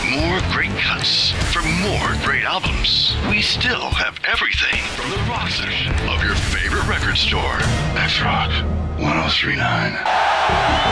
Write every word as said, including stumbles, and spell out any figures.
more great cuts, for more great albums, we still have everything from the rock section of your favorite record store. That's Rock one oh three point nine.